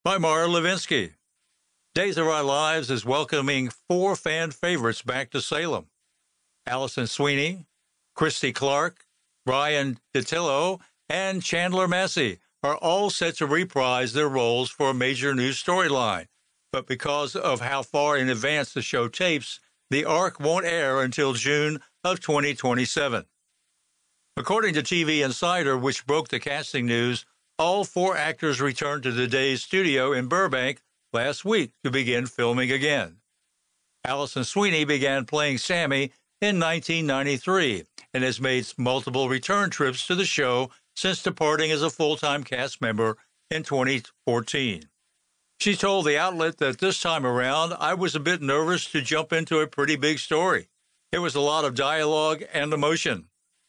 by Mara Levinsky. Days of Our Lives is welcoming four fan favorites back to Salem. Allison Sweeney, Christy Clark, Brian DiTillo, and Chandler Massey are all set to reprise their roles for a major new storyline. But because of how far in advance the show tapes, the arc won't air until June of 2027. According to TV Insider, which broke the casting news, all four actors returned to the Days studio in Burbank last week to begin filming again. Allison Sweeney began playing Sammy in 1993 and has made multiple return trips to the show since departing as a full-time cast member in 2014. She told the outlet that this time around, I was a bit nervous to jump into a pretty big story. It was a lot of dialogue and emotion.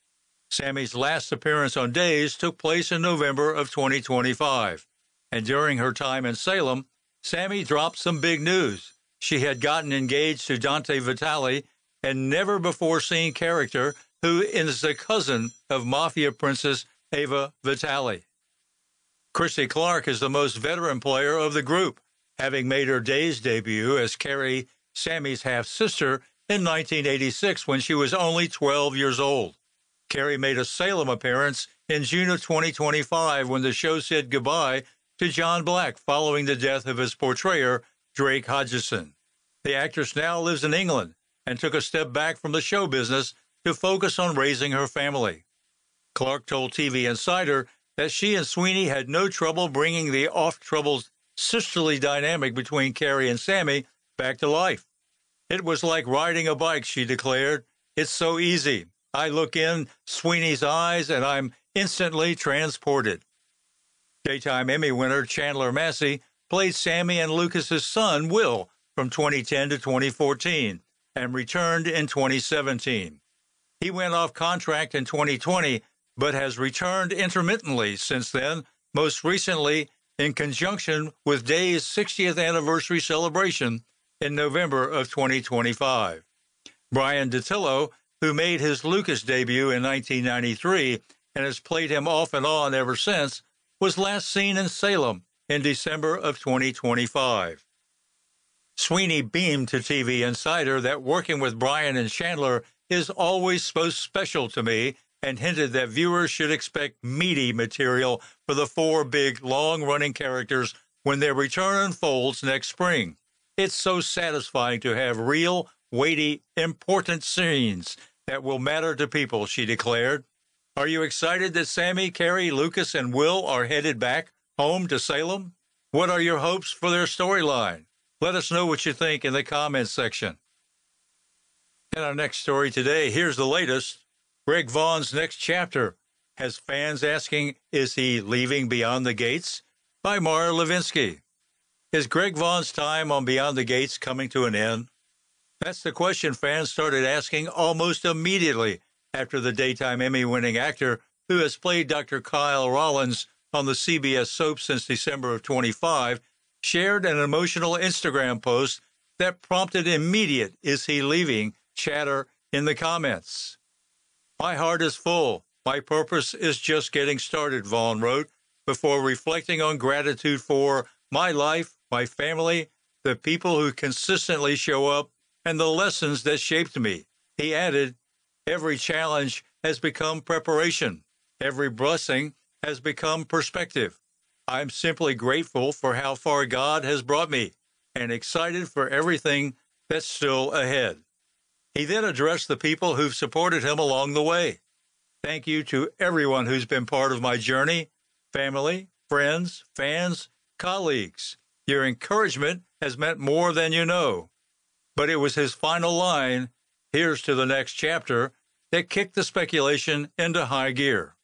Sammy's last appearance on Days took place in November of 2025, and during her time in Salem, Sammy dropped some big news. She had gotten engaged to Dante Vitale, a never-before-seen character who is the cousin of Mafia princess Ava Vitale. Christy Clark is the most veteran player of the group, having made her Days debut as Carrie, Sammy's half-sister, in 1986 when she was only 12 years old. Carrie made a Salem appearance in June of 2025 when the show said goodbye to John Black following the death of his portrayer, Drake Hodgson. The actress now lives in England and took a step back from the show business to focus on raising her family. Clark told TV Insider that she and Sweeney had no trouble bringing the oft-troubled sisterly dynamic between Carrie and Sammy back to life. It was like riding a bike, she declared. It's so easy. I look in Sweeney's eyes and I'm instantly transported. Daytime Emmy winner Chandler Massey played Sammy and Lucas's son, Will, from 2010 to 2014 and returned in 2017. He went off contract in 2020, but has returned intermittently since then, most recently in conjunction with Days' 60th anniversary celebration in November of 2025. Brian DiTillo, who made his Lucas debut in 1993 and has played him off and on ever since, was last seen in Salem in December of 2025. Sweeney beamed to TV Insider that working with Brian and Chandler is always so special to me and hinted that viewers should expect meaty material for the four big, long-running characters when their return unfolds next spring. It's so satisfying to have real, weighty, important scenes that will matter to people, she declared. Are you excited that Sammy, Carrie, Lucas, and Will are headed back home to Salem? What are your hopes for their storyline? Let us know what you think in the comments section. In our next story today, here's the latest. Greg Vaughn's next chapter has fans asking, is he leaving Beyond the Gates? By Mara Levinsky. Is Greg Vaughn's time on Beyond the Gates coming to an end? That's the question fans started asking almost immediately after the Daytime Emmy-winning actor, who has played Dr. Kyle Rollins on the CBS soap since December of 25, shared an emotional Instagram post that prompted immediate "is he leaving" chatter in the comments. My heart is full. My purpose is just getting started, Vaughn wrote, before reflecting on gratitude for my life, my family, the people who consistently show up, and the lessons that shaped me. He added, every challenge has become preparation. Every blessing has become perspective. I'm simply grateful for how far God has brought me and excited for everything that's still ahead. He then addressed the people who've supported him along the way. Thank you to everyone who's been part of my journey, family, friends, fans, colleagues. Your encouragement has meant more than you know. But it was his final line, here's to the next chapter, that kicked the speculation into high gear.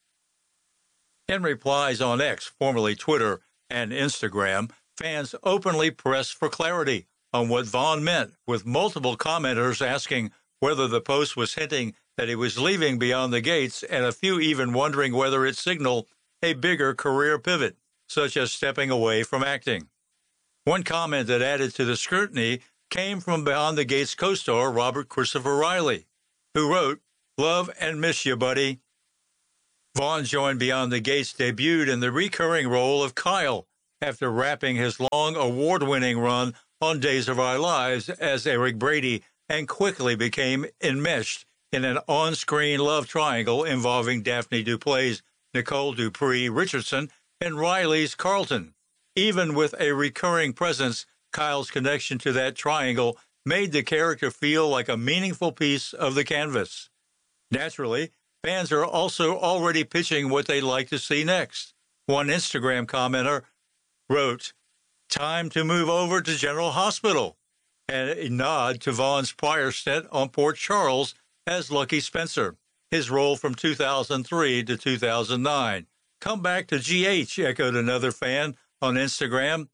In replies on X, formerly Twitter, and Instagram, fans openly pressed for clarity on what Vaughn meant, with multiple commenters asking whether the post was hinting that he was leaving Beyond the Gates, and a few even wondering whether it signaled a bigger career pivot, such as stepping away from acting. One comment that added to the scrutiny came from Beyond the Gates co-star Robert Christopher Riley, who wrote, "Love and miss you, buddy." Vaughn joined Beyond the Gates debuted in the recurring role of Kyle after wrapping his long award-winning run on Days of Our Lives as Eric Brady and quickly became enmeshed in an on-screen love triangle involving Daphne du Plessis, Nicole Dupree Richardson, and Riley's Carlton. Even with a recurring presence, Kyle's connection to that triangle made the character feel like a meaningful piece of the canvas. Naturally, fans are also already pitching what they'd like to see next. One Instagram commenter wrote, "Time to move over to General Hospital," and a nod to Vaughn's prior stint on Port Charles as Lucky Spencer, his role from 2003 to 2009. "Come back to GH," echoed another fan on Instagram.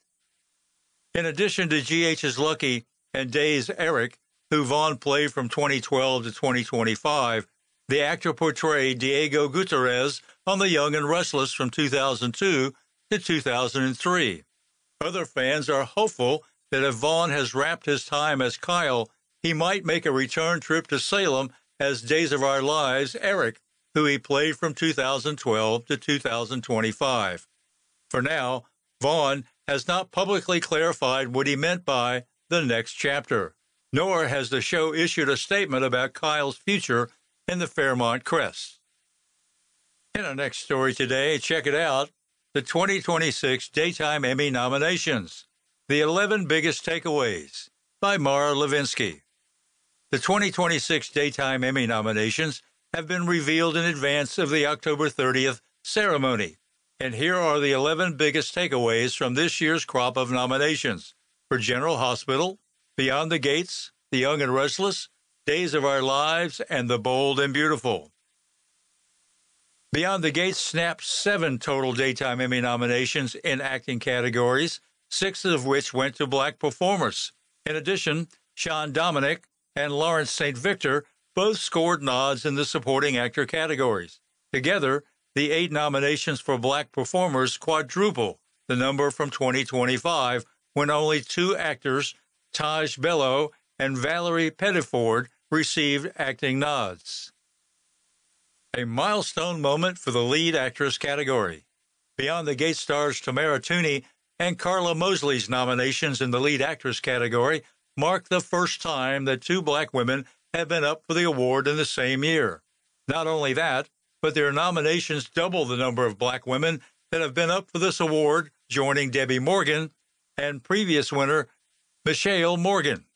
In addition to GH's Lucky and Days' Eric, who Vaughn played from 2012 to 2025, the actor portrayed Diego Gutierrez on The Young and Restless from 2002 to 2003. Other fans are hopeful that if Vaughn has wrapped his time as Kyle, he might make a return trip to Salem as Days of Our Lives Eric, who he played from 2012 to 2025. For now, Vaughn has not publicly clarified what he meant by the next chapter, nor has the show issued a statement about Kyle's future in the Fairmont Crest. In our next story today, check it out, the 2026 Daytime Emmy nominations, The 11 Biggest Takeaways by Mara Levinsky. The 2026 Daytime Emmy nominations have been revealed in advance of the October 30th ceremony, and here are the 11 biggest takeaways from this year's crop of nominations for General Hospital, Beyond the Gates, The Young and Restless, Days of Our Lives, and The Bold and Beautiful. Beyond the Gates snapped 7 total Daytime Emmy nominations in acting categories, 6 of which went to black performers. In addition, Sean Dominic and Lawrence St. Victor both scored nods in the supporting actor categories. Together, the 8 nominations for black performers quadruple the number from 2025, when only 2 actors, Taj Bello and Valerie Pettiford, received acting nods. A milestone moment for the lead actress category. Beyond the Gates stars Tamara Tunie and Carla Mosley's nominations in the lead actress category mark the first time that 2 black women have been up for the award in the same year. Not only that, but their nominations double the number of black women that have been up for this award, joining Debbie Morgan and previous winner Michelle Morgan.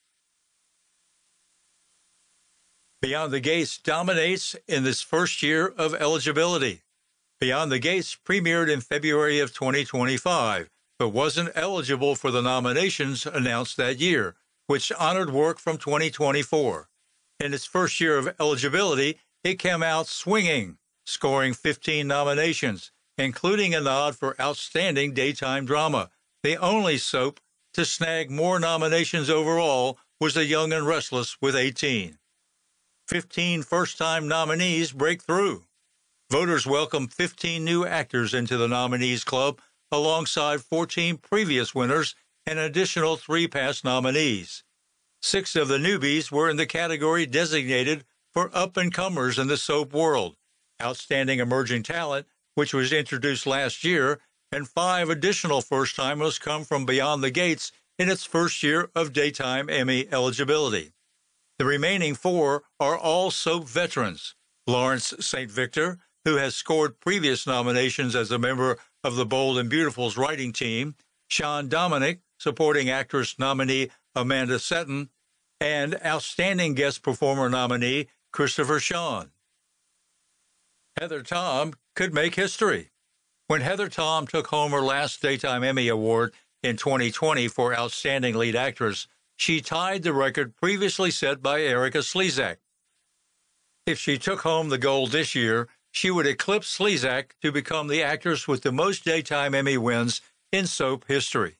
Beyond the Gates dominates in this first year of eligibility. Beyond the Gates premiered in February of 2025, but wasn't eligible for the nominations announced that year, which honored work from 2024. In its first year of eligibility, it came out swinging, scoring 15 nominations, including a nod for Outstanding Daytime Drama. The only soap to snag more nominations overall was The Young and Restless with 18. 15 first-time nominees break through. Voters welcomed 15 new actors into the nominees club, alongside 14 previous winners and an additional 3 past nominees. 6 of the newbies were in the category designated for up-and-comers in the soap world, Outstanding Emerging Talent, which was introduced last year, and 5 additional first-timers come from Beyond the Gates in its first year of Daytime Emmy eligibility. The remaining 4 are all soap veterans. Lawrence St. Victor, who has scored previous nominations as a member of the Bold and Beautiful's writing team, Sean Dominic, supporting actress nominee Amanda Setton, and outstanding guest performer nominee Christopher Sean. Heather Tom could make history. When Heather Tom took home her last Daytime Emmy Award in 2020 for Outstanding Lead Actress, she tied the record previously set by Erika Slezak. If she took home the gold this year, she would eclipse Slezak to become the actress with the most Daytime Emmy wins in soap history.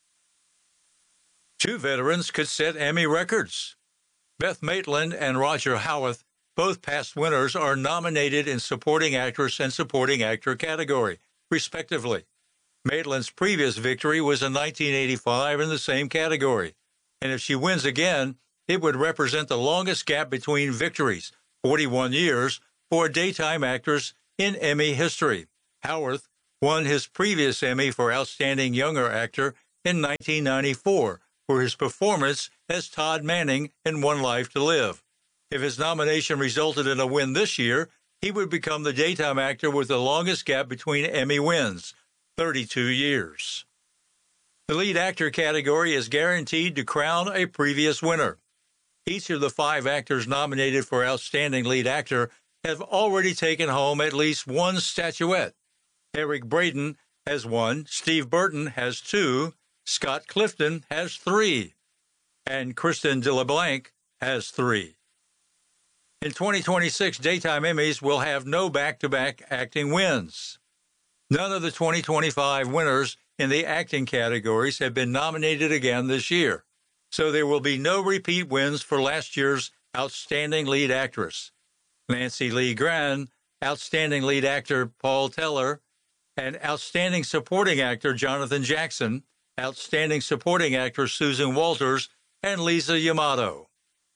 2 veterans could set Emmy records. Beth Maitland and Roger Howarth, both past winners, are nominated in Supporting Actress and Supporting Actor category, respectively. Maitland's previous victory was in 1985 in the same category, and if she wins again, it would represent the longest gap between victories, 41 years, for a daytime actress in Emmy history. Howarth won his previous Emmy for Outstanding Younger Actor in 1994 for his performance as Todd Manning in One Life to Live. If his nomination resulted in a win this year, he would become the daytime actor with the longest gap between Emmy wins, 32 years. The lead actor category is guaranteed to crown a previous winner. Each of the 5 actors nominated for Outstanding Lead Actor have already taken home at least one statuette. Eric Braeden has 1, Steve Burton has 2, Scott Clifton has 3, and Kristen de LeBlanc has 3. In 2026, Daytime Emmys will have no back-to-back acting wins. None of the 2025 winners in the acting categories have been nominated again this year, so there will be no repeat wins for last year's Outstanding Lead Actress. Nancy Lee Grahn, Outstanding Lead Actor Paul Teller, and Outstanding Supporting Actor Jonathan Jackson, Outstanding Supporting Actress Susan Walters, and Lisa Yamato.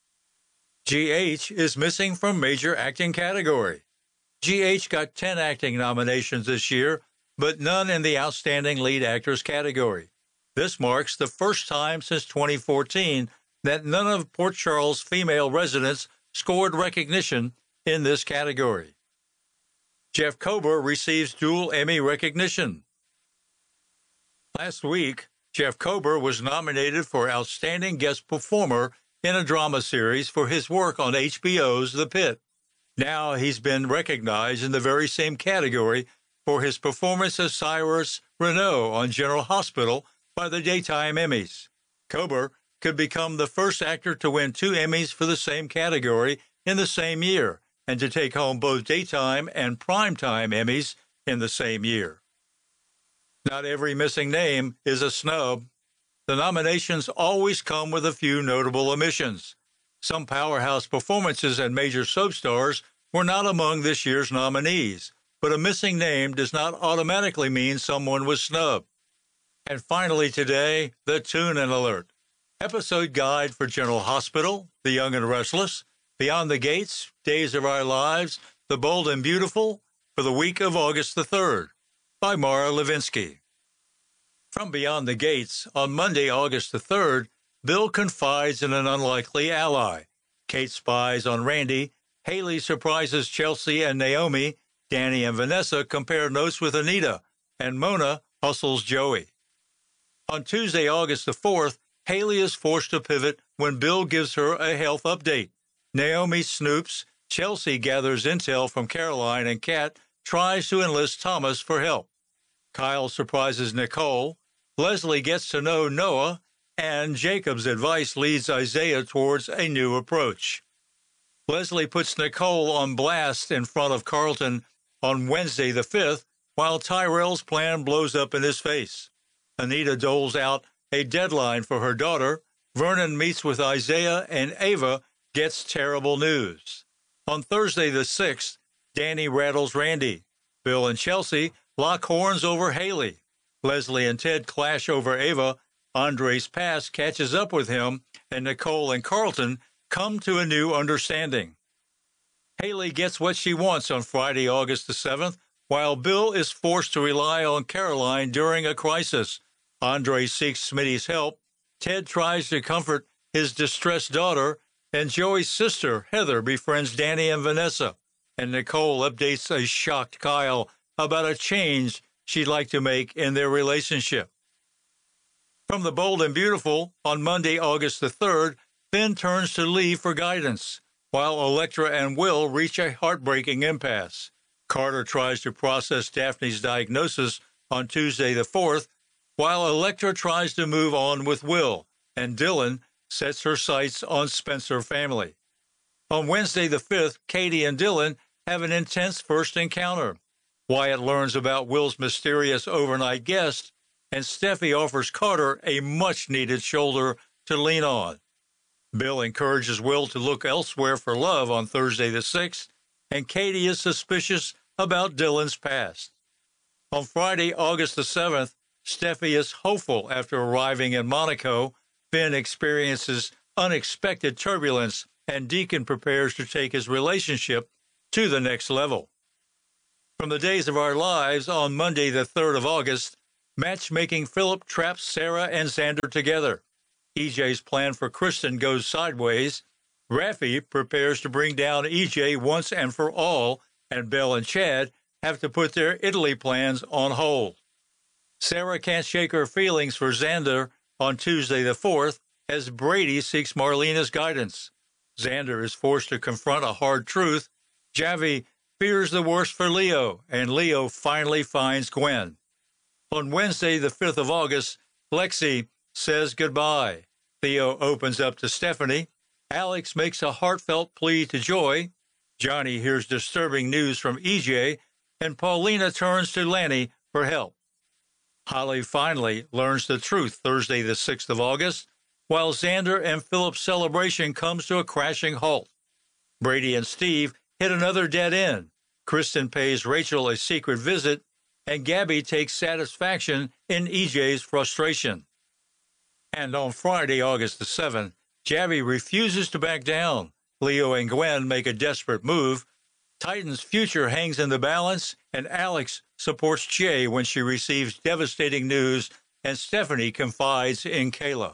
GH is missing from major acting category. GH got 10 acting nominations this year, but none in the Outstanding Lead Actors category. This marks the first time since 2014 that none of Port Charles' female residents scored recognition in this category. Jeff Kober receives dual Emmy recognition. Last week, Jeff Kober was nominated for Outstanding Guest Performer in a drama series for his work on HBO's The Pit. Now he's been recognized in the very same category for his performance as Cyrus Renaud on General Hospital by the Daytime Emmys. Kober could become the first actor to win 2 Emmys for the same category in the same year and to take home both Daytime and Primetime Emmys in the same year. Not every missing name is a snub. The nominations always come with a few notable omissions. Some powerhouse performances and major soap stars were not among this year's nominees, but a missing name does not automatically mean someone was snubbed. And finally today, the tune-in alert. Episode guide for General Hospital, The Young and Restless, Beyond the Gates, Days of Our Lives, The Bold and Beautiful, for the week of August the 3rd, by Mara Levinsky. From Beyond the Gates, on Monday, August the 3rd, Bill confides in an unlikely ally. Kate spies on Randy, Haley surprises Chelsea and Naomi, Danny and Vanessa compare notes with Anita, and Mona hustles Joey. On Tuesday, August the 4th, Haley is forced to pivot when Bill gives her a health update. Naomi snoops, Chelsea gathers intel from Caroline, and Kat tries to enlist Thomas for help. Kyle surprises Nicole, Leslie gets to know Noah, and Jacob's advice leads Isaiah towards a new approach. Leslie puts Nicole on blast in front of Carlton on Wednesday the 5th, while Tyrell's plan blows up in his face. Anita doles out a deadline for her daughter. Vernon meets with Isaiah, and Ava gets terrible news. On Thursday the 6th, Danny rattles Randy. Bill and Chelsea lock horns over Haley. Leslie and Ted clash over Ava. Andre's past catches up with him, and Nicole and Carlton come to a new understanding. Haley gets what she wants on Friday, August the 7th, while Bill is forced to rely on Caroline during a crisis. Andre seeks Smitty's help. Ted tries to comfort his distressed daughter, and Joey's sister, Heather, befriends Danny and Vanessa, and Nicole updates a shocked Kyle about a change she'd like to make in their relationship. From The Bold and Beautiful, on Monday, August the 3rd, Finn turns to Lee for guidance, while Electra and Will reach a heartbreaking impasse. Carter tries to process Daphne's diagnosis on Tuesday the 4th, while Electra tries to move on with Will, and Dylan sets her sights on Spencer family. On Wednesday the 5th, Katie and Dylan have an intense first encounter. Wyatt learns about Will's mysterious overnight guest, and Steffi offers Carter a much-needed shoulder to lean on. Bill encourages Will to look elsewhere for love on Thursday the 6th, and Katie is suspicious about Dylan's past. On Friday, August the 7th, Steffi is hopeful after arriving in Monaco. Finn experiences unexpected turbulence, and Deacon prepares to take his relationship to the next level. From the Days of Our Lives on Monday, the 3rd of August, matchmaking Philip traps Sarah and Xander together. EJ's plan for Kristen goes sideways. Raffi prepares to bring down EJ once and for all, and Belle and Chad have to put their Italy plans on hold. Sarah can't shake her feelings for Xander on Tuesday the 4th as Brady seeks Marlena's guidance. Xander is forced to confront a hard truth. Javi fears the worst for Leo, and Leo finally finds Gwen. On Wednesday, the 5th of August, Lexi says goodbye. Theo opens up to Stephanie. Alex makes a heartfelt plea to Joy. Johnny hears disturbing news from EJ, and Paulina turns to Lanny for help. Holly finally learns the truth Thursday, the 6th of August, while Xander and Philip's celebration comes to a crashing halt. Brady and Steve hit another dead end. Kristen pays Rachel a secret visit, and Gabby takes satisfaction in EJ's frustration. And on Friday, August the 7th, Javi refuses to back down. Leo and Gwen make a desperate move. Titan's future hangs in the balance, and Alex supports Jay when she receives devastating news, and Stephanie confides in Kayla.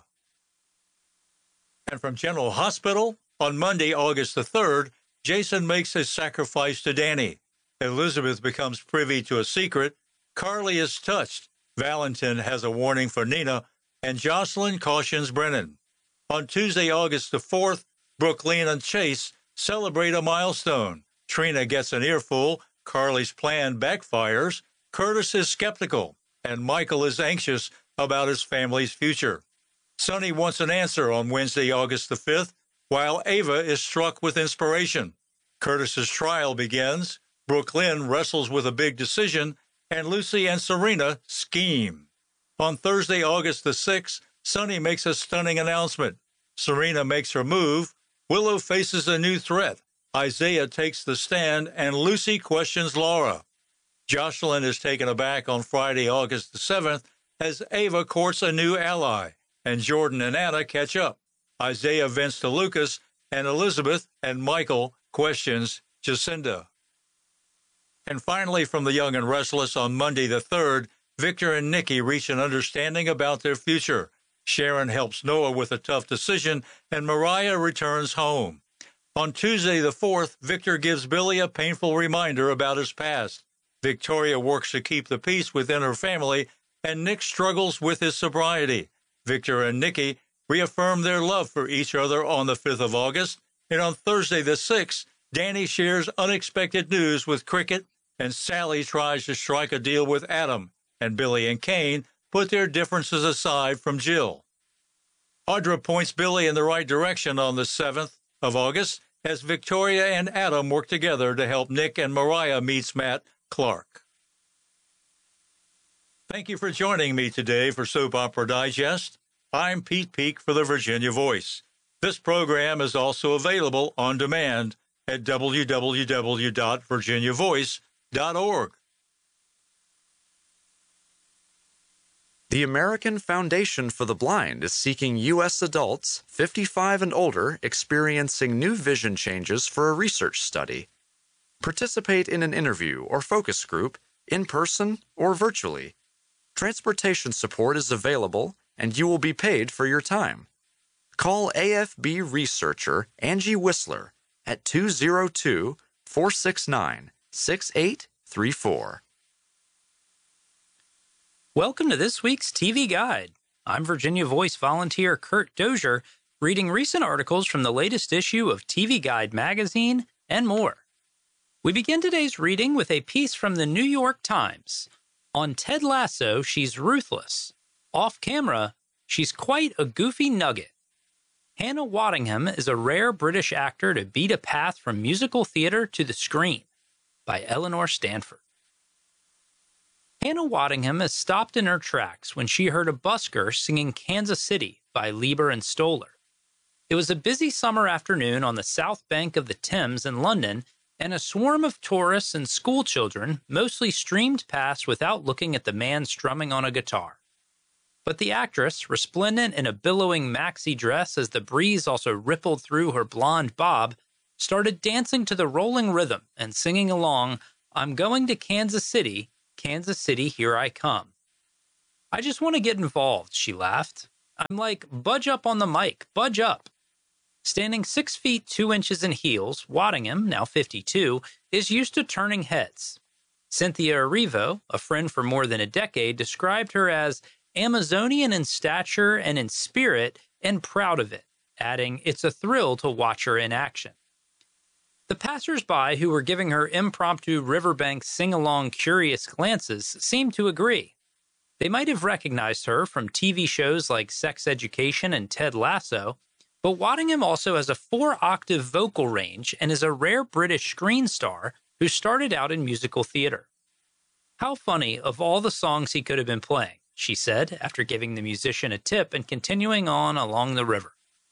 And from General Hospital, on Monday, August the 3rd, Jason makes a sacrifice to Danny. Elizabeth becomes privy to a secret. Carly is touched. Valentin has a warning for Nina, and Jocelyn cautions Brennan. On Tuesday, August the 4th, Brooklyn and Chase celebrate a milestone. Trina gets an earful. Carly's plan backfires. Curtis is skeptical, and Michael is anxious about his family's future. Sonny wants an answer on Wednesday, August the 5th, while Ava is struck with inspiration. Curtis's trial begins. Brooklyn wrestles with a big decision, and Lucy and Serena scheme. On Thursday, August the 6th, Sonny makes a stunning announcement. Serena makes her move. Willow faces a new threat. Isaiah takes the stand, and Lucy questions Laura. Jocelyn is taken aback on Friday, August the 7th, as Ava courts a new ally, and Jordan and Anna catch up. Isaiah vents to Lucas, and Elizabeth and Michael questions Jacinda. And finally, from the Young and Restless on Monday the 3rd, Victor and Nikki reach an understanding about their future. Sharon helps Noah with a tough decision, and Mariah returns home. On Tuesday the 4th, Victor gives Billy a painful reminder about his past. Victoria works to keep the peace within her family, and Nick struggles with his sobriety. Victor and Nikki reaffirm their love for each other on the 5th of August, and on Thursday the 6th, Danny shares unexpected news with Cricket, and Sally tries to strike a deal with Adam, and Billy and Kane put their differences aside from Jill. Audra points Billy in the right direction on the 7th of August as Victoria and Adam work together to help Nick and Mariah meet Matt Clark. Thank you for joining me today for Soap Opera Digest. I'm Pete Peak for the Virginia Voice. This program is also available on demand at www.virginiavoice.org. The American Foundation for the Blind is seeking U.S. adults 55 and older experiencing new vision changes for a research study. Participate in an interview or focus group, in person or virtually. Transportation support is available, and you will be paid for your time. Call AFB researcher Angie Whistler at 202-469-6834. Welcome to this week's TV Guide. I'm Virginia Voice volunteer Kurt Dozier, reading recent articles from the latest issue of TV Guide magazine and more. We begin today's reading with a piece from the New York Times. On Ted Lasso, she's ruthless. Off camera, she's quite a goofy nugget. Hannah Waddingham is a rare British actor to beat a path from musical theater to the screen, by Eleanor Stanford. Hannah Waddingham is stopped in her tracks when she heard a busker singing Kansas City by Lieber and Stoller. It was a busy summer afternoon on the south bank of the Thames in London, and a swarm of tourists and schoolchildren mostly streamed past without looking at the man strumming on a guitar. But the actress, resplendent in a billowing maxi dress as the breeze also rippled through her blonde bob, started dancing to the rolling rhythm and singing along, I'm going to Kansas City, here I come. I just want to get involved, she laughed. I'm like, budge up on the mic, budge up. Standing 6 feet 2 inches in heels, Waddingham, now 52, is used to turning heads. Cynthia Erivo, a friend for more than a decade, described her as Amazonian in stature and in spirit and proud of it, adding, it's a thrill to watch her in action. The passers-by who were giving her impromptu riverbank sing-along curious glances seemed to agree. They might have recognized her from TV shows like Sex Education and Ted Lasso, but Waddingham also has a 4-octave vocal range and is a rare British screen star who started out in musical theater. How funny of all the songs he could have been playing, she said, after giving the musician a tip and continuing on along the river.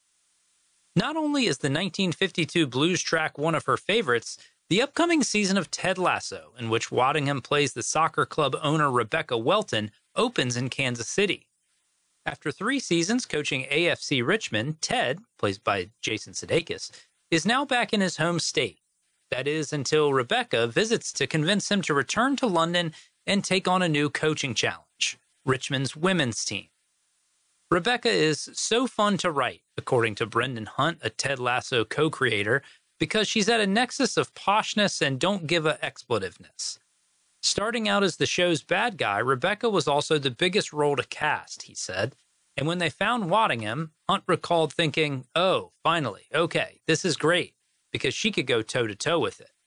Not only is the 1952 blues track one of her favorites, the upcoming season of Ted Lasso, in which Waddingham plays the soccer club owner Rebecca Welton, opens in Kansas City. After 3 seasons coaching AFC Richmond, Ted, played by Jason Sudeikis, is now back in his home state. That is, until Rebecca visits to convince him to return to London and take on a new coaching challenge, Richmond's women's team. Rebecca is so fun to write, according to Brendan Hunt, a Ted Lasso co-creator, because she's at a nexus of poshness and don't give a expletiveness. Starting out as the show's bad guy, Rebecca was also the biggest role to cast, he said. And when they found Waddingham, Hunt recalled thinking, oh, finally, okay, this is great, because she could go toe-to-toe with it.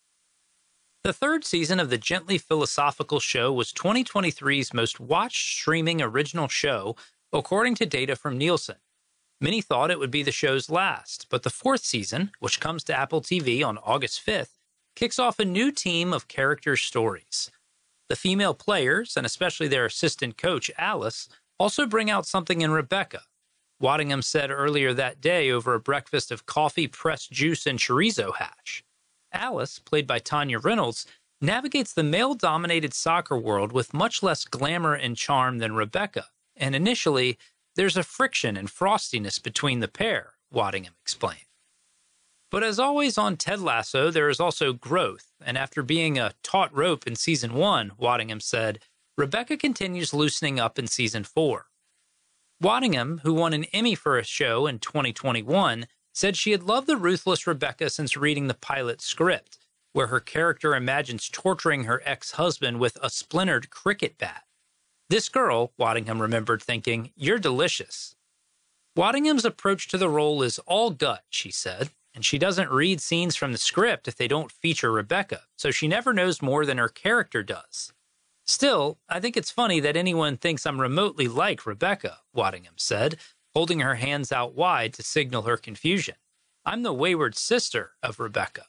The 3rd season of the gently philosophical show was 2023's most watched streaming original show, according to data from Nielsen. Many thought it would be the show's last, but the 4th season, which comes to Apple TV on August 5th, kicks off a new team of character stories. The female players, and especially their assistant coach, Alice, also bring out something in Rebecca. Waddingham said earlier that day over a breakfast of coffee, pressed juice, and chorizo hash. Alice, played by Tanya Reynolds, navigates the male-dominated soccer world with much less glamour and charm than Rebecca, and initially, there's a friction and frostiness between the pair, Waddingham explained. But as always on Ted Lasso, there is also growth, and after being a taut rope in Season 1, Waddingham said, Rebecca continues loosening up in Season 4. Waddingham, who won an Emmy for a show in 2021, said she had loved the ruthless Rebecca since reading the pilot script, where her character imagines torturing her ex-husband with a splintered cricket bat. This girl, Waddingham remembered thinking, you're delicious. Waddingham's approach to the role is all gut, she said, and she doesn't read scenes from the script if they don't feature Rebecca, so she never knows more than her character does. Still, I think it's funny that anyone thinks I'm remotely like Rebecca, Waddingham said, holding her hands out wide to signal her confusion. I'm the wayward sister of Rebecca.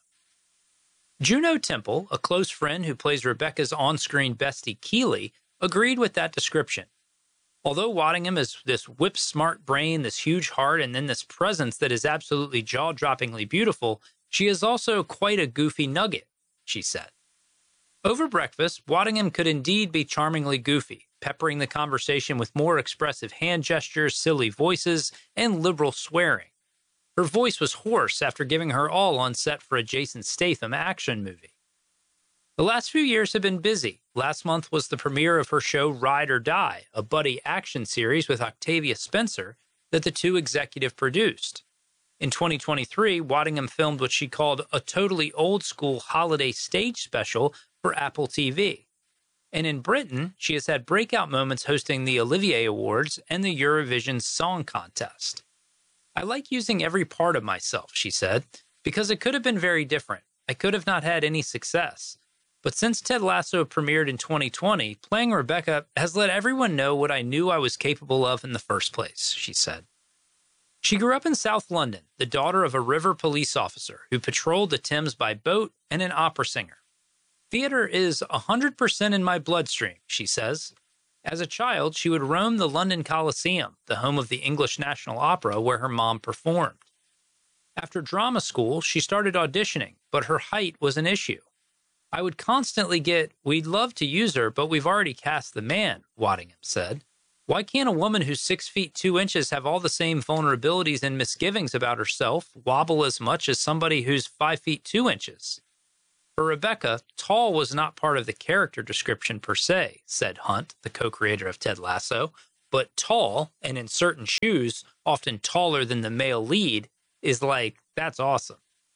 Juno Temple, a close friend who plays Rebecca's on-screen bestie Keeley, agreed with that description. Although Waddingham is this whip-smart brain, this huge heart, and then this presence that is absolutely jaw-droppingly beautiful, she is also quite a goofy nugget, she said. Over breakfast, Waddingham could indeed be charmingly goofy, peppering the conversation with more expressive hand gestures, silly voices, and liberal swearing. Her voice was hoarse after giving her all on set for a Jason Statham action movie. The last few years have been busy. Last month was the premiere of her show Ride or Die, a buddy action series with Octavia Spencer that the two executive produced. In 2023, Waddingham filmed what she called a totally old-school holiday stage special for Apple TV. And in Britain, she has had breakout moments hosting the Olivier Awards and the Eurovision Song Contest. I like using every part of myself, she said, because it could have been very different. I could have not had any success. But since Ted Lasso premiered in 2020, playing Rebecca has let everyone know what I knew I was capable of in the first place, she said. She grew up in South London, the daughter of a river police officer who patrolled the Thames by boat and an opera singer. Theater is 100% in my bloodstream, she says. As a child, she would roam the London Coliseum, the home of the English National Opera, where her mom performed. After drama school, she started auditioning, but her height was an issue. I would constantly get, we'd love to use her, but we've already cast the man, Waddingham said. Why can't a woman who's 6 feet 2 inches have all the same vulnerabilities and misgivings about herself wobble as much as somebody who's 5 feet 2 inches? For Rebecca, tall was not part of the character description per se, said Hunt, the co-creator of Ted Lasso, but tall, and in certain shoes, often taller than the male lead, is like, that's awesome.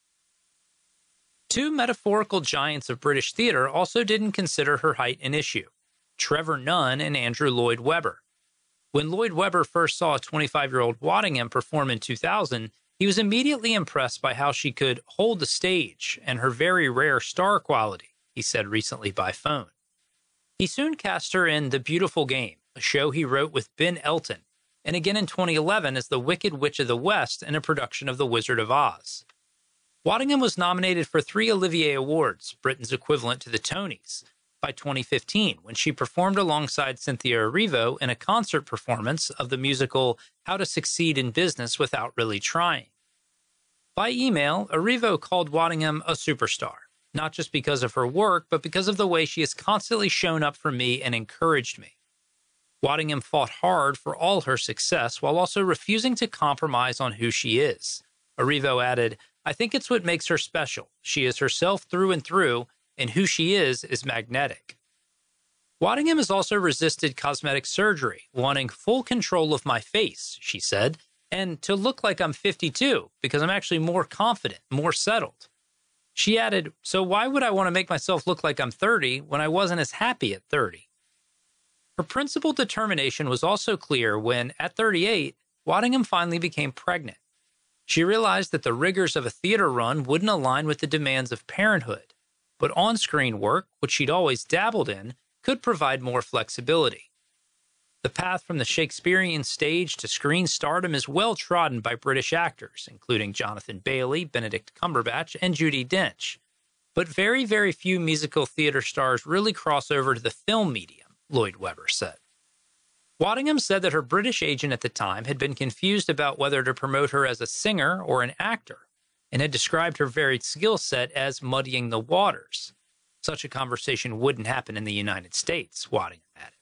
Two metaphorical giants of British theater also didn't consider her height an issue, Trevor Nunn and Andrew Lloyd Webber. When Lloyd Webber first saw 25-year-old Waddingham perform in 2000, he was immediately impressed by how she could hold the stage and her very rare star quality, he said recently by phone. He soon cast her in The Beautiful Game, a show he wrote with Ben Elton, and again in 2011 as the Wicked Witch of the West in a production of The Wizard of Oz. Waddingham was nominated for 3 Olivier Awards, Britain's equivalent to the Tonys, by 2015, when she performed alongside Cynthia Erivo in a concert performance of the musical How to Succeed in Business Without Really Trying. By email, Erivo called Waddingham a superstar, not just because of her work, but because of the way she has constantly shown up for me and encouraged me. Waddingham fought hard for all her success while also refusing to compromise on who she is. Erivo added, I think it's what makes her special. She is herself through and through, and who she is magnetic. Waddingham has also resisted cosmetic surgery, wanting full control of my face, she said, and to look like I'm 52 because I'm actually more confident, more settled. She added, so why would I want to make myself look like I'm 30 when I wasn't as happy at 30? Her principled determination was also clear when, at 38, Waddingham finally became pregnant. She realized that the rigors of a theater run wouldn't align with the demands of parenthood, but on-screen work, which she'd always dabbled in, could provide more flexibility. The path from the Shakespearean stage to screen stardom is well trodden by British actors, including Jonathan Bailey, Benedict Cumberbatch, and Judi Dench. But very, very few musical theater stars really cross over to the film medium, Lloyd Webber said. Waddingham said that her British agent at the time had been confused about whether to promote her as a singer or an actor, and had described her varied skill set as muddying the waters. Such a conversation wouldn't happen in the United States, Waddingham added.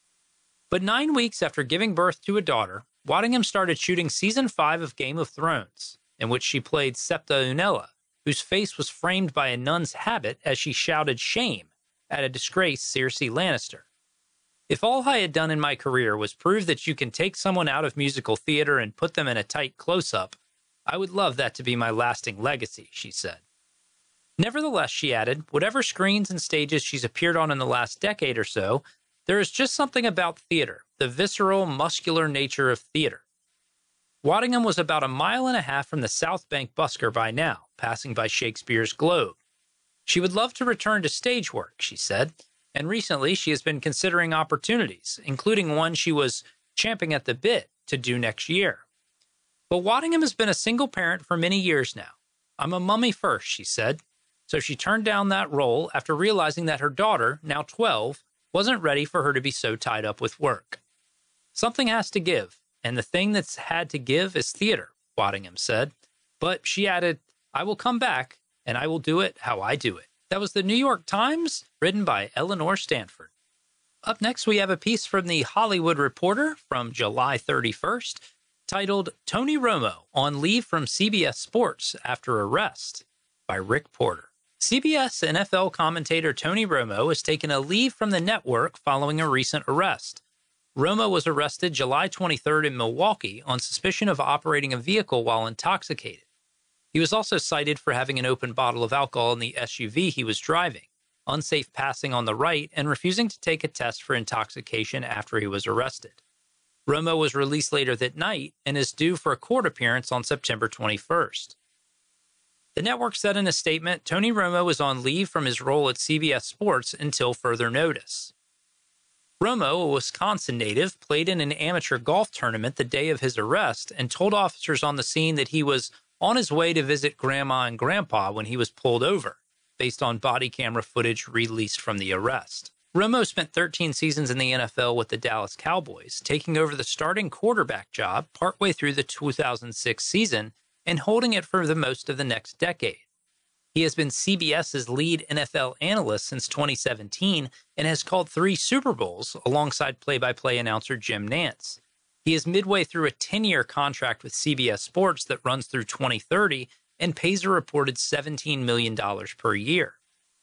But 9 weeks after giving birth to a daughter, Waddingham started shooting Season 5 of Game of Thrones, in which she played Septa Unella, whose face was framed by a nun's habit as she shouted shame at a disgraced Cersei Lannister. If all I had done in my career was prove that you can take someone out of musical theater and put them in a tight close-up, I would love that to be my lasting legacy, she said. Nevertheless, she added, whatever screens and stages she's appeared on in the last decade or so, there is just something about theater, the visceral, muscular nature of theater. Waddingham was about 1.5 miles from the South Bank busker by now, passing by Shakespeare's Globe. She would love to return to stage work, she said, and recently she has been considering opportunities, including one she was champing at the bit to do next year. But Waddingham has been a single parent for many years now. I'm a mummy first, she said. So she turned down that role after realizing that her daughter, now 12, wasn't ready for her to be so tied up with work. Something has to give, and the thing that's had to give is theater, Waddingham said. But she added, I will come back, and I will do it how I do it. That was the New York Times, written by Eleanor Stanford. Up next, we have a piece from the Hollywood Reporter from July 31st, titled Tony Romo on leave from CBS Sports after arrest, by Rick Porter. CBS NFL commentator Tony Romo has taken a leave from the network following a recent arrest. Romo was arrested July 23rd in Milwaukee on suspicion of operating a vehicle while intoxicated. He was also cited for having an open bottle of alcohol in the SUV he was driving, unsafe passing on the right, and refusing to take a test for intoxication after he was arrested. Romo was released later that night and is due for a court appearance on September 21st. The network said in a statement, Tony Romo was on leave from his role at CBS Sports until further notice. Romo, a Wisconsin native, played in an amateur golf tournament the day of his arrest and told officers on the scene that he was on his way to visit Grandma and Grandpa when he was pulled over, based on body camera footage released from the arrest. Romo spent 13 seasons in the NFL with the Dallas Cowboys, taking over the starting quarterback job partway through the 2006 season and holding it for the most of the next decade. He has been CBS's lead NFL analyst since 2017 and has called 3 Super Bowls alongside play-by-play announcer Jim Nantz. He is midway through a 10-year contract with CBS Sports that runs through 2030 and pays a reported $17 million per year.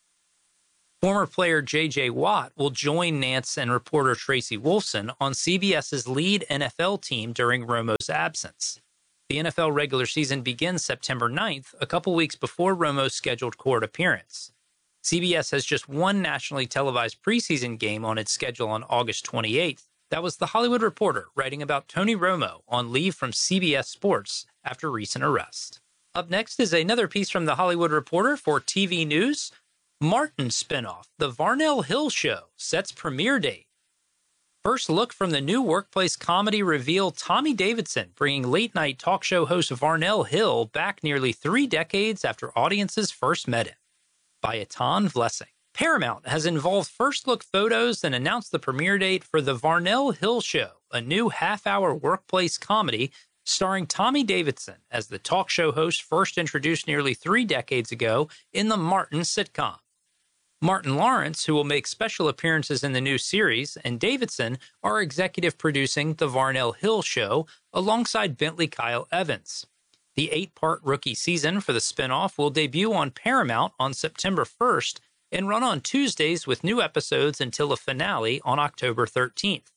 Former player J.J. Watt will join Nance and reporter Tracy Wolfson on CBS's lead NFL team during Romo's absence. The NFL regular season begins September 9th, a couple weeks before Romo's scheduled court appearance. CBS has just one nationally televised preseason game on its schedule on August 28th. That was The Hollywood Reporter writing about Tony Romo on leave from CBS Sports after recent arrest. Up next is another piece from The Hollywood Reporter for TV News. Martin spinoff, The Varnell Hill Show, sets premiere date. First look from the new workplace comedy reveal Tommy Davidson, bringing late-night talk show host Varnell Hill back nearly 3 decades after audiences first met him. By Atan Vlessing. Paramount has involved first-look photos and announced the premiere date for The Varnell Hill Show, a new half-hour workplace comedy starring Tommy Davidson as the talk show host first introduced nearly 3 decades ago in the Martin sitcom. Martin Lawrence, who will make special appearances in the new series, and Davidson are executive producing The Varnell Hill Show alongside Bentley Kyle Evans. The 8-part rookie season for the spinoff will debut on Paramount on September 1st and run on Tuesdays with new episodes until a finale on October 13th.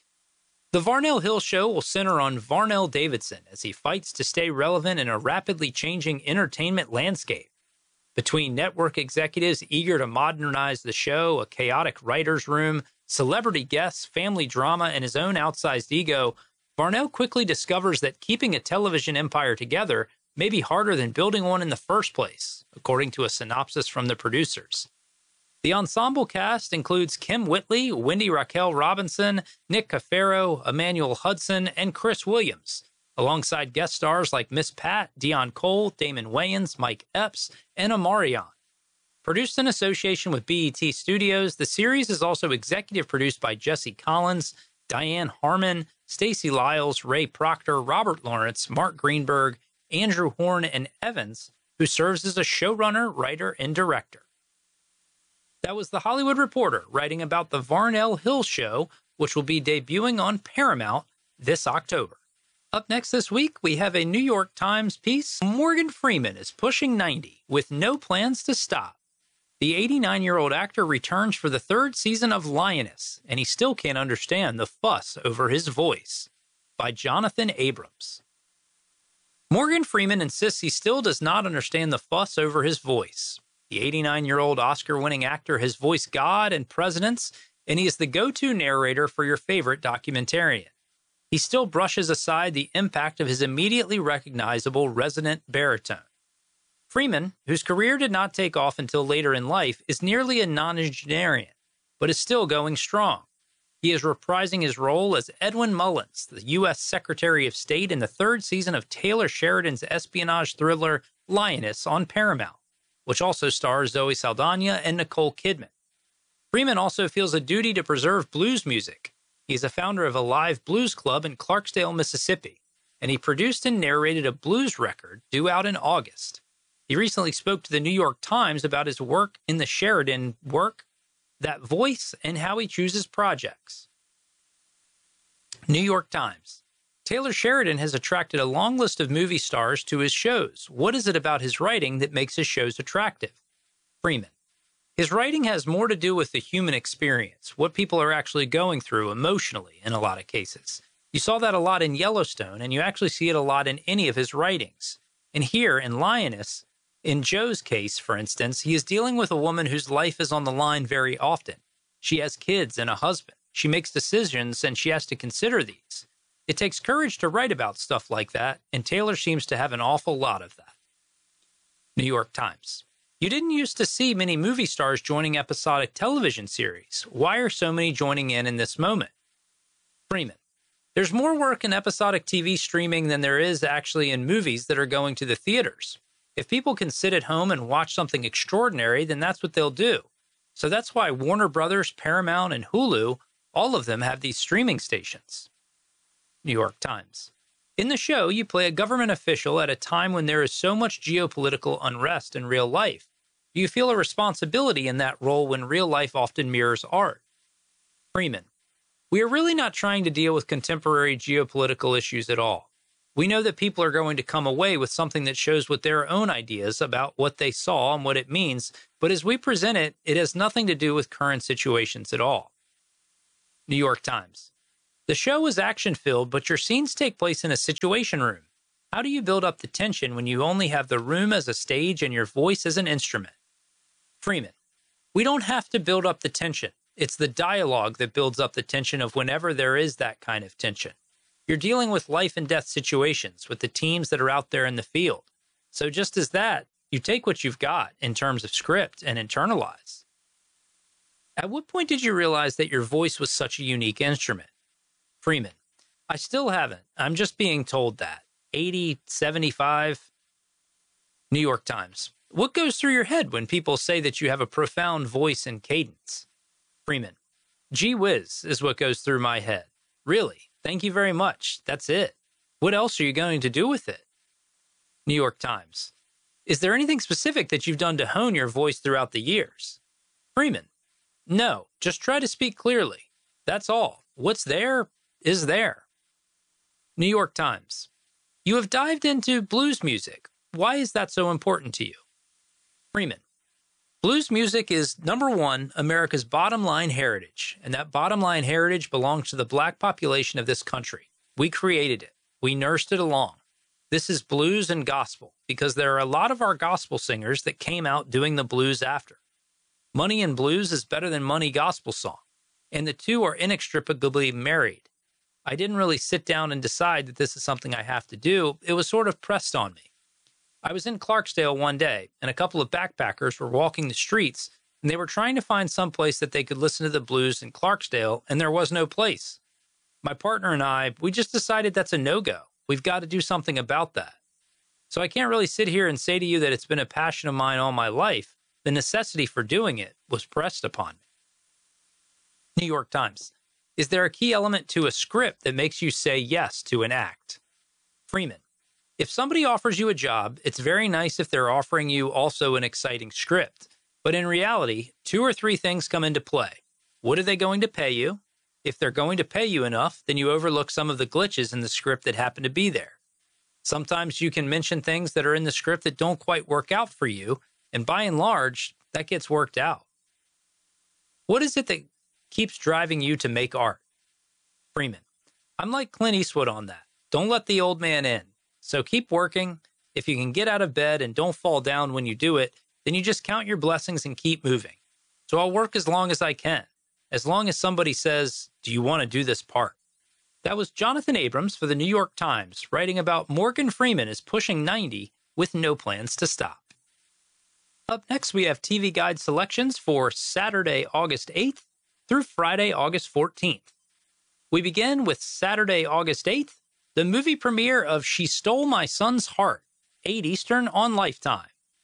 The Varnell Hill Show will center on Varnell Davidson as he fights to stay relevant in a rapidly changing entertainment landscape. Between network executives eager to modernize the show, a chaotic writer's room, celebrity guests, family drama, and his own outsized ego, Varnell quickly discovers that keeping a television empire together may be harder than building one in the first place, according to a synopsis from the producers. The ensemble cast includes Kim Whitley, Wendy Raquel Robinson, Nick Cafaro, Emmanuel Hudson, and Chris Williams, alongside guest stars like Miss Pat, Dion Cole, Damon Wayans, Mike Epps, and Omarion. Produced in association with BET Studios, the series is also executive produced by Jesse Collins, Diane Harmon, Stacey Lyles, Ray Proctor, Robert Lawrence, Mark Greenberg, Andrew Horn, and Evans, who serves as a showrunner, writer, and director. That was The Hollywood Reporter writing about The Varnell Hill Show, which will be debuting on Paramount this October. Up next this week, we have a New York Times piece. Morgan Freeman is pushing 90 with no plans to stop. The 89-year-old actor returns for the 3rd season of Lioness, and he still can't understand the fuss over his voice. By Jonathan Abrams. Morgan Freeman insists he still does not understand the fuss over his voice. The 89-year-old Oscar-winning actor has voiced God and presidents, and he is the go-to narrator for your favorite documentarian. He still brushes aside the impact of his immediately recognizable resonant baritone. Freeman, whose career did not take off until later in life, is nearly a nonagenarian, but is still going strong. He is reprising his role as Edwin Mullins, the U.S. Secretary of State in the 3rd season of Taylor Sheridan's espionage thriller Lioness on Paramount, which also stars Zoe Saldana and Nicole Kidman. Freeman also feels a duty to preserve blues music. He is a founder of a live blues club in Clarksdale, Mississippi, and he produced and narrated a blues record due out in August. He recently spoke to the New York Times about his work in the Sheridan work, that voice, and how he chooses projects. New York Times. Taylor Sheridan has attracted a long list of movie stars to his shows. What is it about his writing that makes his shows attractive? Freeman. His writing has more to do with the human experience, what people are actually going through emotionally in a lot of cases. You saw that a lot in Yellowstone, and you actually see it a lot in any of his writings. And here in Lioness, in Joe's case, for instance, he is dealing with a woman whose life is on the line very often. She has kids and a husband. She makes decisions, and she has to consider these. It takes courage to write about stuff like that, and Taylor seems to have an awful lot of that. New York Times. You didn't used to see many movie stars joining episodic television series. Why are so many joining in this moment? Freeman. There's more work in episodic TV streaming than there is actually in movies that are going to the theaters. If people can sit at home and watch something extraordinary, then that's what they'll do. So that's why Warner Brothers, Paramount, and Hulu, all of them have these streaming stations. New York Times. In the show, you play a government official at a time when there is so much geopolitical unrest in real life. Do you feel a responsibility in that role when real life often mirrors art? Freeman. We are really not trying to deal with contemporary geopolitical issues at all. We know that people are going to come away with something that shows what their own ideas about what they saw and what it means, but as we present it, it has nothing to do with current situations at all. New York Times. The show is action-filled, but your scenes take place in a situation room. How do you build up the tension when you only have the room as a stage and your voice as an instrument? Freeman. We don't have to build up the tension. It's the dialogue that builds up the tension of whenever there is that kind of tension. You're dealing with life and death situations with the teams that are out there in the field. So just as that, you take what you've got in terms of script and internalize. At what point did you realize that your voice was such a unique instrument? Freeman. I still haven't. I'm just being told that. 80, 75. New York Times. What goes through your head when people say that you have a profound voice and cadence? Freeman. Gee whiz is what goes through my head. Really? Thank you very much. That's it. What else are you going to do with it? New York Times. Is there anything specific that you've done to hone your voice throughout the years? Freeman. No, just try to speak clearly. That's all. What's there is there. New York Times. You have dived into blues music. Why is that so important to you? Freeman. Blues music is, number one, America's bottom line heritage, and that bottom line heritage belongs to the black population of this country. We created it. We nursed it along. This is blues and gospel, because there are a lot of our gospel singers that came out doing the blues after. Money and blues is better than money gospel song, and the two are inextricably married. I didn't really sit down and decide that this is something I have to do. It was sort of pressed on me. I was in Clarksdale one day, and a couple of backpackers were walking the streets, and they were trying to find some place that they could listen to the blues in Clarksdale, and there was no place. My partner and I, we just decided that's a no-go. We've got to do something about that. So I can't really sit here and say to you that it's been a passion of mine all my life. The necessity for doing it was pressed upon me. New York Times. Is there a key element to a script that makes you say yes to an act? Freeman. If somebody offers you a job, it's very nice if they're offering you also an exciting script. But in reality, 2 or 3 things come into play. What are they going to pay you? If they're going to pay you enough, then you overlook some of the glitches in the script that happen to be there. Sometimes you can mention things that are in the script that don't quite work out for you, and by and large, that gets worked out. What is it that keeps driving you to make art? Freeman. I'm like Clint Eastwood on that. Don't let the old man in. So keep working. If you can get out of bed and don't fall down when you do it, then you just count your blessings and keep moving. So I'll work as long as I can, as long as somebody says, do you want to do this part? That was Jonathan Abrams for the New York Times, writing about Morgan Freeman is pushing 90 with no plans to stop. Up next, we have TV Guide selections for Saturday, August 8th through Friday, August 14th. We begin with Saturday, August 8th, the movie premiere of She Stole My Son's Heart, 8 Eastern on Lifetime.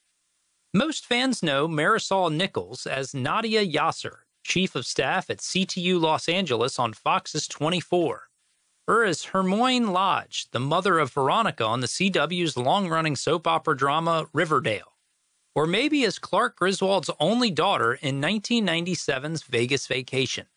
Most fans know Marisol Nichols as Nadia Yasser, Chief of Staff at CTU Los Angeles on Fox's 24. Her as Hermione Lodge, the mother of Veronica on the CW's long-running soap opera drama Riverdale. Or maybe as Clark Griswold's only daughter in 1997's Vegas Vacation.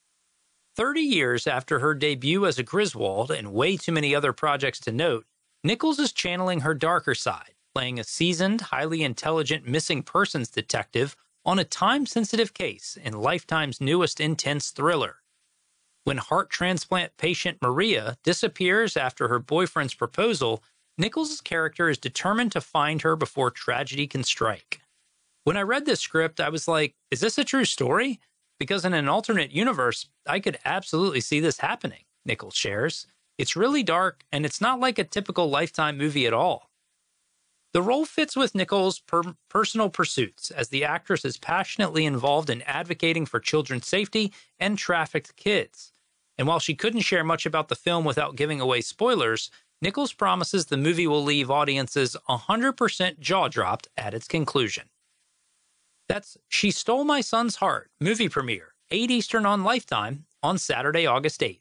30 years after her debut as a Griswold and way too many other projects to note, Nichols is channeling her darker side, playing a seasoned, highly intelligent missing persons detective on a time-sensitive case in Lifetime's newest intense thriller. When heart transplant patient Maria disappears after her boyfriend's proposal, Nichols' character is determined to find her before tragedy can strike. When I read this script, I was like, is this a true story? Because in an alternate universe, I could absolutely see this happening, Nichols shares. It's really dark, and it's not like a typical Lifetime movie at all. The role fits with Nichols' personal pursuits, as the actress is passionately involved in advocating for children's safety and trafficked kids. And while she couldn't share much about the film without giving away spoilers, Nichols promises the movie will leave audiences 100% jaw-dropped at its conclusion. That's She Stole My Son's Heart, movie premiere, 8 Eastern on Lifetime, on Saturday, August 8th.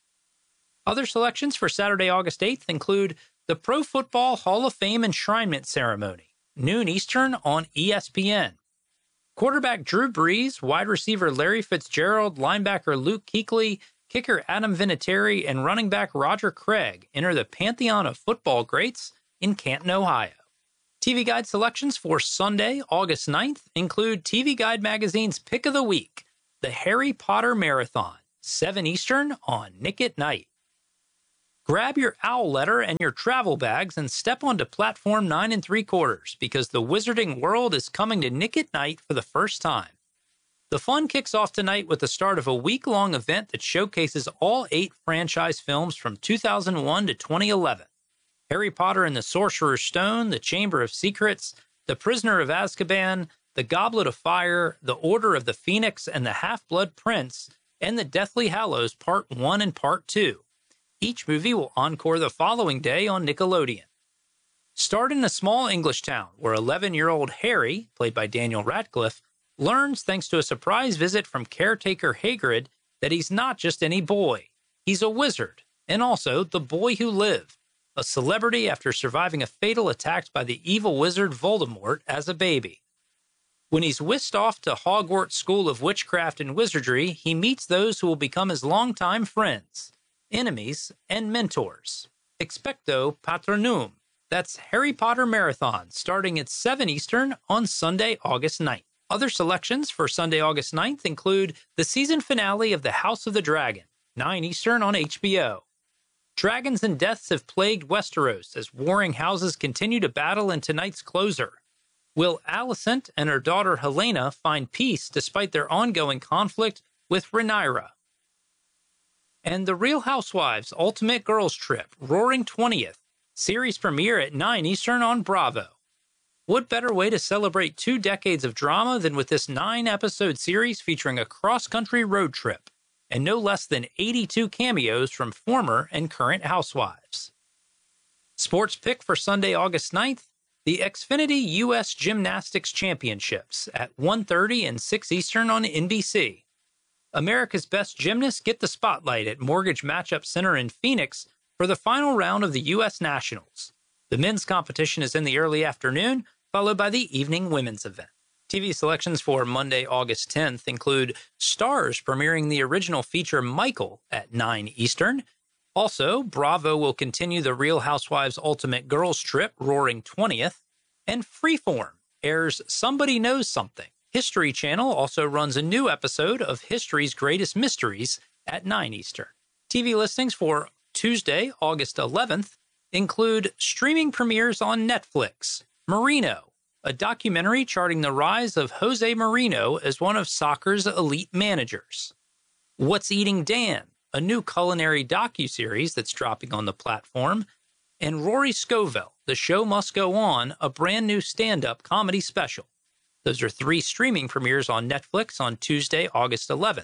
Other selections for Saturday, August 8th include the Pro Football Hall of Fame Enshrinement Ceremony, noon Eastern on ESPN. Quarterback Drew Brees, wide receiver Larry Fitzgerald, linebacker Luke Kuechly, kicker Adam Vinatieri and running back Roger Craig enter the pantheon of football greats in Canton, Ohio. TV Guide selections for Sunday, August 9th include TV Guide Magazine's Pick of the Week, the Harry Potter Marathon, 7 Eastern on Nick at Night. Grab your owl letter and your travel bags and step onto platform 9 3/4 because the Wizarding World is coming to Nick at Night for the first time. The fun kicks off tonight with the start of a week-long event that showcases all 8 franchise films from 2001 to 2011. Harry Potter and the Sorcerer's Stone, The Chamber of Secrets, The Prisoner of Azkaban, The Goblet of Fire, The Order of the Phoenix and the Half-Blood Prince, and The Deathly Hallows Part 1 and Part 2. Each movie will encore the following day on Nickelodeon. Start in a small English town where 11-year-old Harry, played by Daniel Radcliffe, learns thanks to a surprise visit from caretaker Hagrid that he's not just any boy. He's a wizard, and also the boy who lived, a celebrity after surviving a fatal attack by the evil wizard Voldemort as a baby. When he's whisked off to Hogwarts School of Witchcraft and Wizardry, he meets those who will become his longtime friends, enemies, and mentors. Expecto Patronum. That's Harry Potter Marathon, starting at 7 Eastern on Sunday, August 9th. Other selections for Sunday, August 9th include the season finale of The House of the Dragon, 9 Eastern on HBO. Dragons and deaths have plagued Westeros as warring houses continue to battle in tonight's closer. Will Alicent and her daughter Helena find peace despite their ongoing conflict with Rhaenyra? And The Real Housewives Ultimate Girls Trip, Roaring 20th, series premiere at 9 Eastern on Bravo. What better way to celebrate 2 decades of drama than with this 9-episode series featuring a cross-country road trip and no less than 82 cameos from former and current housewives. Sports pick for Sunday, August 9th, the Xfinity U.S. Gymnastics Championships at 1:30 and 6 Eastern on NBC. America's best gymnasts get the spotlight at Mortgage Matchup Center in Phoenix for the final round of the U.S. Nationals. The men's competition is in the early afternoon, followed by the evening women's event. TV selections for Monday, August 10th include Starz premiering the original feature Michael at 9 Eastern. Also, Bravo will continue the Real Housewives Ultimate Girls Trip, Roaring 20th. And Freeform airs Somebody Knows Something. History Channel also runs a new episode of History's Greatest Mysteries at 9 Eastern. TV listings for Tuesday, August 11th include streaming premieres on Netflix, Marino, a documentary charting the rise of Jose Mourinho as one of soccer's elite managers. What's Eating Dan, a new culinary docuseries that's dropping on the platform. And Rory Scovel, The Show Must Go On, a brand new stand-up comedy special. Those are 3 streaming premieres on Netflix on Tuesday, August 11th.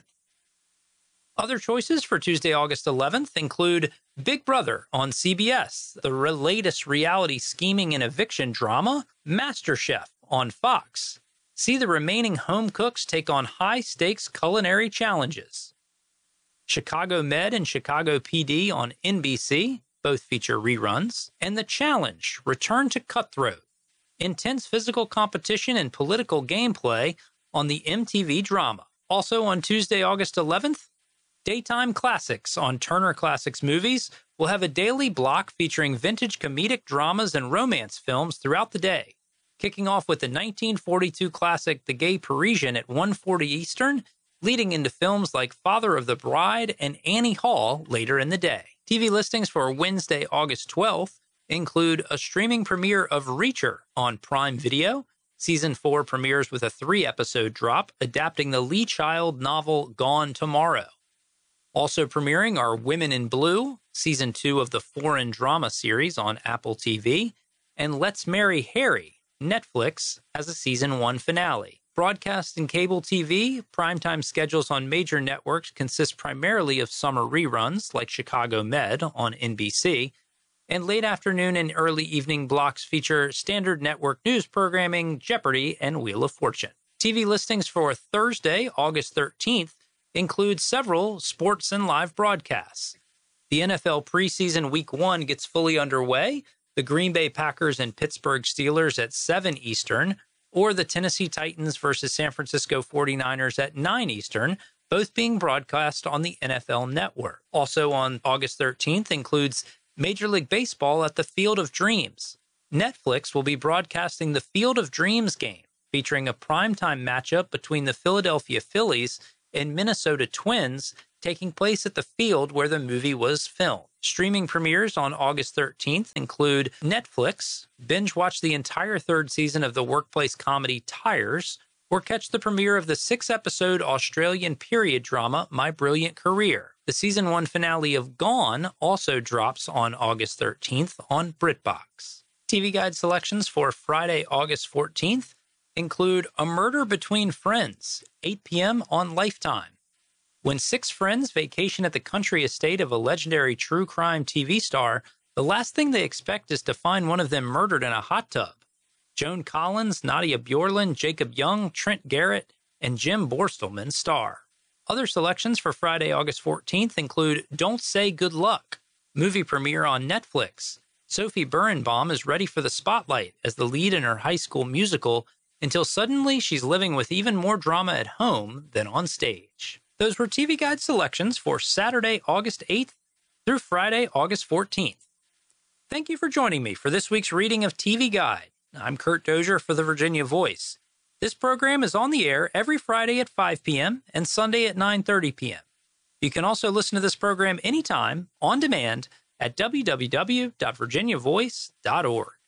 Other choices for Tuesday, August 11th include Big Brother on CBS, the latest reality scheming and eviction drama, MasterChef on Fox. See the remaining home cooks take on high-stakes culinary challenges. Chicago Med and Chicago PD on NBC, both feature reruns. And The Challenge, Return to Cutthroat. Intense physical competition and political gameplay on the MTV drama. Also on Tuesday, August 11th, Daytime Classics on Turner Classics Movies will have a daily block featuring vintage comedic dramas and romance films throughout the day, kicking off with the 1942 classic The Gay Parisian at 1:40 Eastern, leading into films like Father of the Bride and Annie Hall later in the day. TV listings for Wednesday, August 12th include a streaming premiere of Reacher on Prime Video. Season 4 premieres with a 3-episode drop adapting the Lee Child novel Gone Tomorrow. Also premiering are Women in Blue, Season 2 of the foreign drama series on Apple TV, and Let's Marry Harry, Netflix, has a Season 1 finale. Broadcast and cable TV, primetime schedules on major networks consist primarily of summer reruns like Chicago Med on NBC, and late afternoon and early evening blocks feature standard network news programming, Jeopardy, and Wheel of Fortune. TV listings for Thursday, August 13th, include several sports and live broadcasts. The NFL preseason Week 1 gets fully underway, the Green Bay Packers and Pittsburgh Steelers at 7 Eastern, or the Tennessee Titans versus San Francisco 49ers at 9 Eastern, both being broadcast on the NFL Network. Also on August 13th includes Major League Baseball at the Field of Dreams. Netflix will be broadcasting the Field of Dreams game, featuring a primetime matchup between the Philadelphia Phillies and Minnesota Twins, taking place at the field where the movie was filmed. Streaming premieres on August 13th include Netflix, binge watch the entire third season of the workplace comedy Tires, or catch the premiere of the 6-episode Australian period drama My Brilliant Career. The season 1 finale of Gone also drops on August 13th on BritBox. TV Guide selections for Friday, August 14th include A Murder Between Friends, 8 p.m. on Lifetime. When 6 friends vacation at the country estate of a legendary true crime TV star, the last thing they expect is to find one of them murdered in a hot tub. Joan Collins, Nadia Bjorlund, Jacob Young, Trent Garrett, and Jim Borstelman star. Other selections for Friday, August 14th include Don't Say Good Luck, movie premiere on Netflix. Sophie Birnbaum is ready for the spotlight as the lead in her high school musical until suddenly she's living with even more drama at home than on stage. Those were TV Guide selections for Saturday, August 8th through Friday, August 14th. Thank you for joining me for this week's reading of TV Guide. I'm Kurt Dozier for the Virginia Voice. This program is on the air every Friday at 5 p.m. and Sunday at 9:30 p.m. You can also listen to this program anytime, on demand, at www.virginiavoice.org.